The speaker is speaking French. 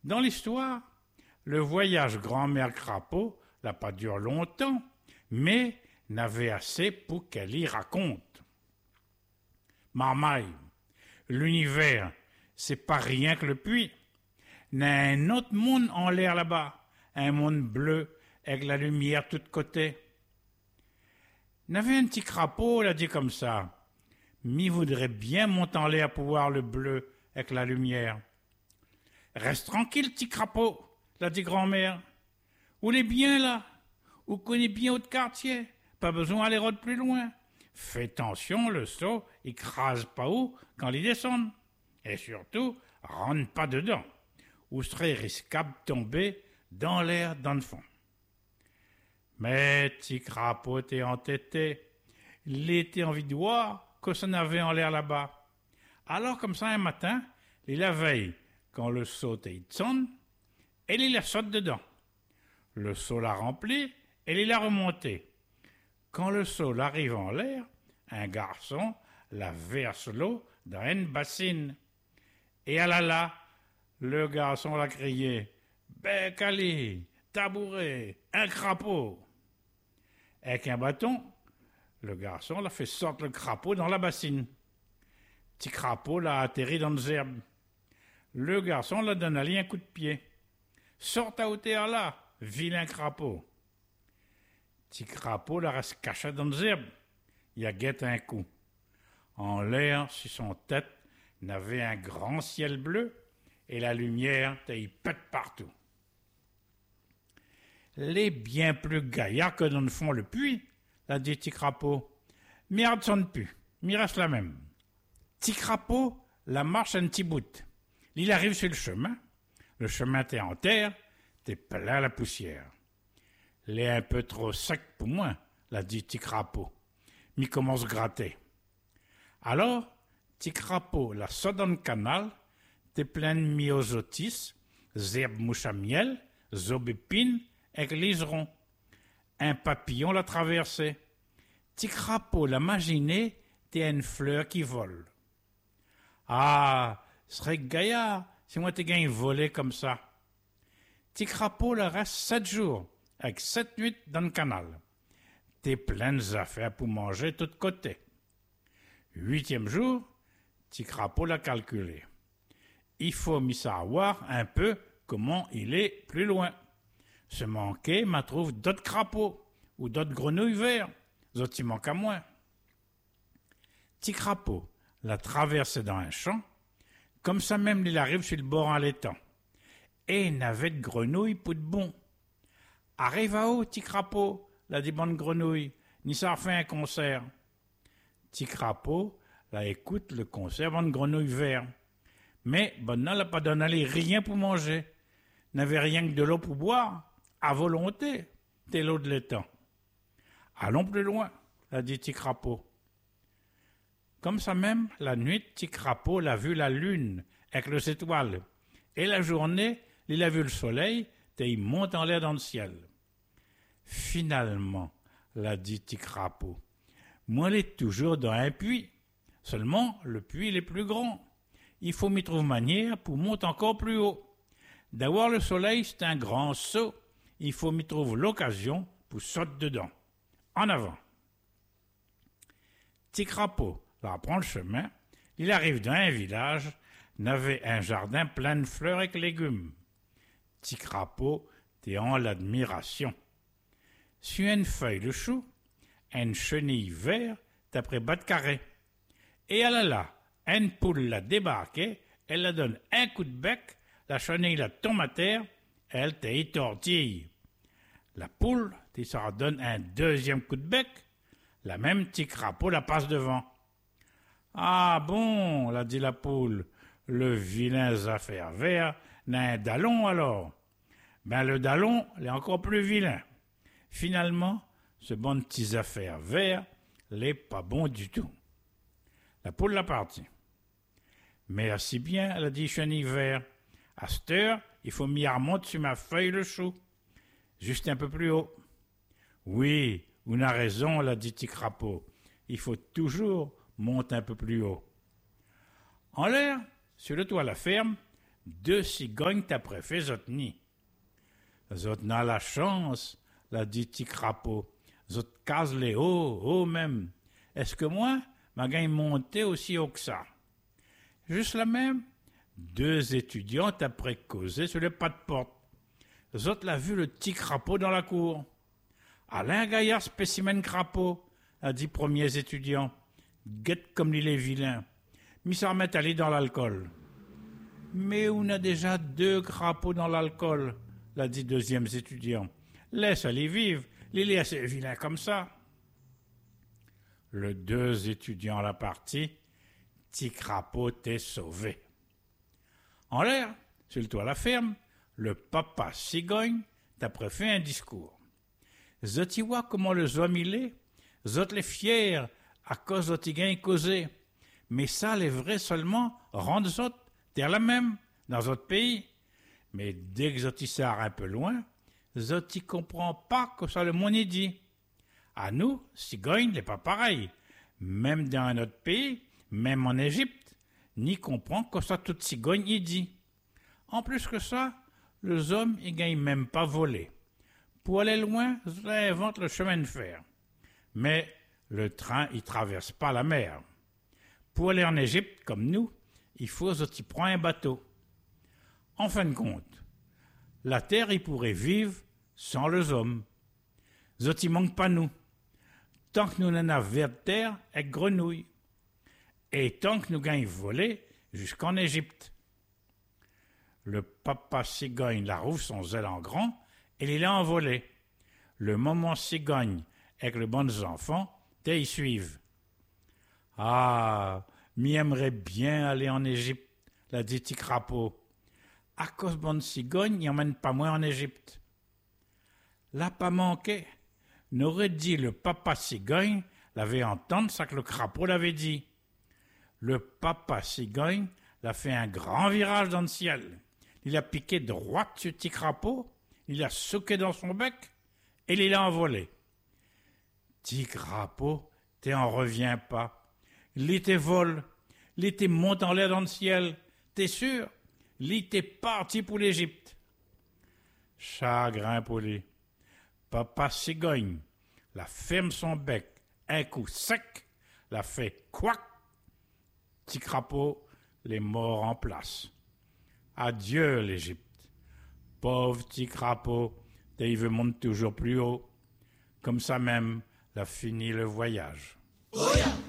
Dans l'histoire, le voyage grand-mère Crapaud n'a pas duré longtemps, mais n'avait assez pour qu'elle y raconte. Marmaille, l'univers, c'est pas rien que le puits. N'a un autre monde en l'air là-bas, un monde bleu avec la lumière de tous côtés. N'avait un petit crapaud, l'a dit comme ça. M'y voudrait bien monter en l'air pour voir le bleu avec la lumière. Reste tranquille, petit crapaud, l'a dit grand-mère. Où les bien là? Où connaît bien votre quartier? Pas besoin d'aller rôder plus loin. Fais attention, le seau, il crase pas haut quand il descend. Et surtout, rentre pas dedans, ou serait risquable de tomber dans l'air dans le fond. Mais petit crapaud était entêté. Il était envie de voir que ça n'avait en l'air là-bas. Alors comme ça un matin, il la veille quand le seau était sonne, et il la saute dedans. Le seau l'a rempli et il l'a remonté. Quand le seau arrive en l'air, un garçon la verse l'eau dans une bassine. Et ah là là, le garçon l'a crié « Bec Ali, tabouret, un crapaud !» Avec un bâton, le garçon l'a fait sortir le crapaud dans la bassine. Petit crapaud l'a atterri dans les herbes. Le garçon l'a donné un coup de pied. « Sors ta hauteur là, vilain crapaud !» Petit crapaud la reste caché dans les herbes. Il a guetté un coup. En l'air, sur son tête, n'avait un grand ciel bleu et la lumière y pète partout. Les bien plus gaillards que dans le fond le puits, l'a dit petit crapaud. M'y sonne plus, m'y reste la même. Petit crapaud la marche un petit bout. Il arrive sur le chemin t'est en terre, t'es plein la poussière. L'est un peu trop sec pour moi, l'a dit petit crapaud. M'y commence à gratter. Alors, petit crapaud la saute dans le canal, t'es plein de myosotis, herbes mouches à miel, zobépines, avec liserons. Un papillon l'a traversé. Petit crapaud l'a imaginé, t'es une fleur qui vole. Ah, serait gaillard si moi t'es gagné voler comme ça. Petit crapaud la reste 7 jours, avec 7 nuits dans le canal. T'es plein d'affaires pour manger de tous côtés. 8e jour, petit crapaud l'a calculé. Il faut m'y savoir un peu comment il est plus loin. Se manquer, m'a trouve d'autres crapauds ou d'autres grenouilles verts. D'autres y manquent à moins. Petit crapaud l'a traversé dans un champ. Comme ça même, il arrive sur le bord en l'étang. Et il n'avait de grenouilles pour de bon. Arrive à haut, petit crapaud, l'a dit bonne grenouille. Ni ça fait un concert. Petit crapaud, là écoute le concert bonne grenouille vert. Mais bonne n'a pas donné rien pour manger. N'avait rien que de l'eau pour boire. À volonté, t'es l'eau de l'étang. Allons plus loin, l'a dit petit crapaud. Comme ça même, la nuit, petit crapaud l'a vu la lune avec les étoiles. Et la journée, il a vu le soleil, et il monte en l'air dans le ciel. Finalement, l'a dit petit crapaud, moi, il est toujours dans un puits. Seulement, le puits il est plus grand. Il faut m'y trouver manière pour monter encore plus haut. D'avoir le soleil, c'est un grand saut. Il faut m'y trouver l'occasion pour sauter dedans. En avant. Petit crapaud, là, prend le chemin. Il arrive dans un village, n'avait un jardin plein de fleurs et de légumes. Petit crapaud, t'es en l'admiration. Sur une feuille de chou, une chenille verte, d'après bas de carré. Et elle là, une poule l'a débarqué, elle la donne un coup de bec, la chenille la tombe à terre, elle t'y tortille. La poule, ça donne un deuxième coup de bec, la même petit crapaud la passe devant. Ah bon, l'a dit la poule, le vilain affaire vert n'a un dallon alors. Ben le dallon, il est encore plus vilain. Finalement, ce bon petit affaire vert, l'est pas bon du tout. La poule l'a partie. Mais assez bien, elle a dit chenille vert. À cette heure, il faut m'y remonter sur ma feuille le chou. Juste un peu plus haut. Oui, on a raison, l'a dit petit crapaud. Il faut toujours monter un peu plus haut. En l'air, sur le toit de la ferme, 2 cigognes t'après fait zot nid. Zot n'a la chance, l'a dit petit crapaud. Zot case les hauts même. Est-ce que moi, ma gagne monter aussi haut que ça? Juste la même, 2 étudiants après causé sur le pas de porte. Zot l'a vu le petit crapaud dans la cour. Alain Gaillard, spécimen crapaud, a dit premiers étudiants. Guette comme il est vilain. Mi s'en remet aller dans l'alcool. Mais on a déjà 2 crapauds dans l'alcool, l'a dit deuxième étudiant. Laisse aller vivre, il est assez vilain comme ça. Le 2 étudiants à la partie, petit crapaud t'est sauvé. En l'air, sur le toit de la ferme, le papa cigogne t'a fait un discours. Zot y voit comment le homme il est, zot les fier à cause zot y gagne causé. Mais ça, les vrais seulement, rendent zot, terre la même, dans votre pays. Mais dès que zot y sort un peu loin, zot y comprend pas que ça le monde y dit. À nous, cigogne, n'est pas pareil. Même dans notre pays, même en Égypte, ni comprend que ça toute cigogne y dit. En plus que ça, les hommes y gagnent même pas voler. Pour aller loin, ils inventent le chemin de fer. Mais le train, il traverse pas la mer. Pour aller en Égypte, comme nous, il faut y prendre un bateau. En fin de compte, la terre, il pourrait vivre sans les hommes. Zot y manque pas nous. Tant que nous n'en avons vers terre avec grenouilles. Et tant que nous gagnons voler jusqu'en Égypte. Le papa cigogne la rouvre son zèle en grand et il l'a envolé. Le moment cigogne avec les bons enfants, t'es y suivent. Ah, m'y aimerait bien aller en Égypte, l'a dit petit crapaud. À cause bonne cigogne, n'y emmène pas moi en Égypte. L'a pas manqué. N'aurait dit le papa cigogne, l'avait entendu ça que le crapaud l'avait dit. Le papa cigogne l'a fait un grand virage dans le ciel. Il a piqué droit sur petit crapaud, il a souqué dans son bec et il l'a envolé. Petit crapaud, t'es en reviens pas. L'été vole, l'été monte en l'air dans le ciel. T'es sûr? L'été parti pour l'Égypte. Chagrin pour lui. Papa cigogne, la ferme son bec, un coup sec, la fait couac. Petit crapaud, les morts en place. Adieu l'Égypte. Pauvre petit crapaud, il veut monter toujours plus haut. Comme ça même, l'a fini le voyage. Oh yeah.